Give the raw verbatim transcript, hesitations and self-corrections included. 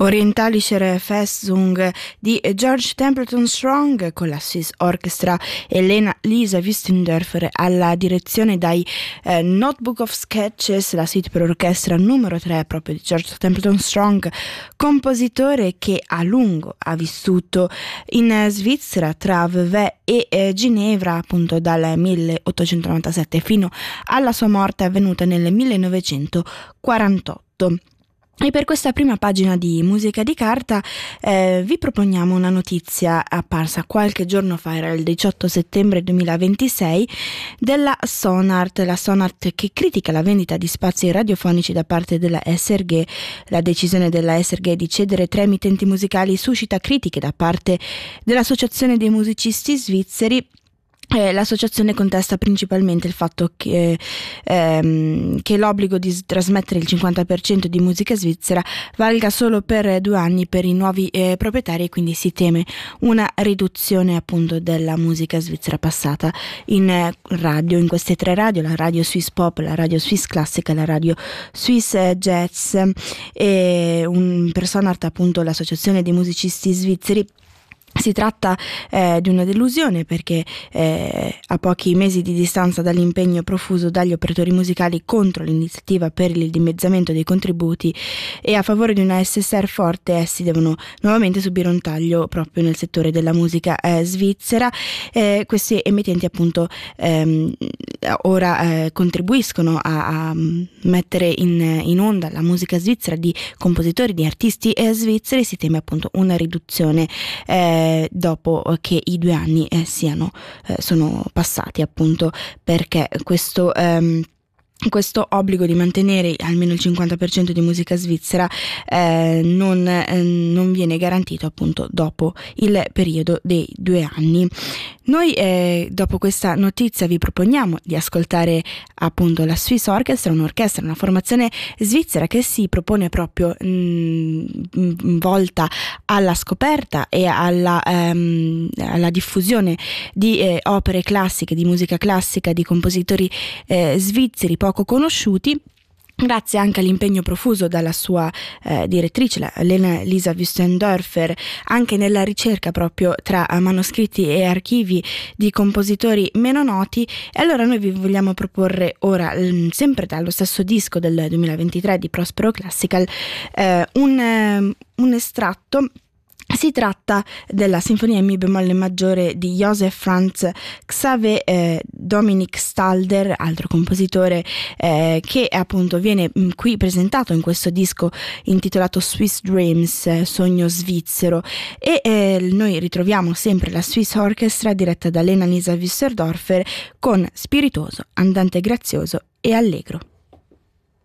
Orientalischer Festung di George Templeton Strong con la Swiss Orchestra e Lena Lisa Wüstendorfer alla direzione dai eh, Notebook of Sketches, la suite per orchestra numero tre proprio di George Templeton Strong, compositore che a lungo ha vissuto in Svizzera tra Vevey e eh, Ginevra appunto dal milleottocentonovantasette fino alla sua morte avvenuta nel millenovecentoquarantotto. E per questa prima pagina di Musica di Carta eh, vi proponiamo una notizia apparsa qualche giorno fa, era il diciotto settembre duemilaventisei, della Sonart, la Sonart che critica la vendita di spazi radiofonici da parte della S R G. La decisione della S R G di cedere tre emittenti musicali suscita critiche da parte dell'Associazione dei musicisti svizzeri. Eh, l'associazione contesta principalmente il fatto che, ehm, che l'obbligo di trasmettere il cinquanta per cento di musica svizzera valga solo per due anni per i nuovi eh, proprietari, e quindi si teme una riduzione appunto della musica svizzera passata in eh, radio, in queste tre radio, la radio Swiss Pop, la radio Swiss Classica e la radio Swiss Jazz. E un per Sonart, appunto l'associazione dei musicisti svizzeri, si tratta eh, di una delusione perché eh, a pochi mesi di distanza dall'impegno profuso dagli operatori musicali contro l'iniziativa per il dimezzamento dei contributi e a favore di una S S R forte, essi devono nuovamente subire un taglio proprio nel settore della musica eh, svizzera. Eh, questi emittenti appunto ehm, ora eh, contribuiscono a, a mettere in, in onda la musica svizzera di compositori, di artisti eh, svizzeri. Si teme appunto una riduzione eh, dopo che i due anni eh, siano eh, sono passati, appunto perché questo ehm, questo obbligo di mantenere almeno il cinquanta per cento di musica svizzera eh, non, eh, non viene garantito appunto dopo il periodo dei due anni. Noi eh, dopo questa notizia vi proponiamo di ascoltare appunto la Swiss Orchestra, un'orchestra, una formazione svizzera che si propone proprio mh, volta alla scoperta e alla, ehm, alla diffusione di eh, opere classiche, di musica classica, di compositori eh, svizzeri poco conosciuti, grazie anche all'impegno profuso dalla sua eh, direttrice, la Lena Lisa Wüstendorfer, anche nella ricerca proprio tra manoscritti e archivi di compositori meno noti. E allora noi vi vogliamo proporre ora, sempre dallo stesso disco del duemilaventitré di Prospero Classical, eh, un, eh, un estratto. Si tratta della Sinfonia in Mi bemolle maggiore di Joseph Franz Xaver eh, Dominic Stalder, altro compositore eh, che appunto viene mh, qui presentato in questo disco intitolato Swiss Dreams, eh, sogno svizzero. E eh, noi ritroviamo sempre la Swiss Orchestra diretta da Lena Lisa Wüstendorfer con spiritoso, andante grazioso e allegro.